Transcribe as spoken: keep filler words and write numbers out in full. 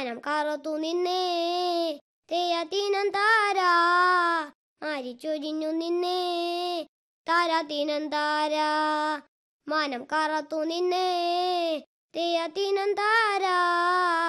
മാനം കറുത്തു നിന്നേ തെയ്യത്തിനം താരാ മാരിച്ചൊരിഞ്ഞു നിന്നേ താരാത്തിനം താരാ മാനം കറുത്തു നിന്നേ തെയ്യത്തിനം താരാ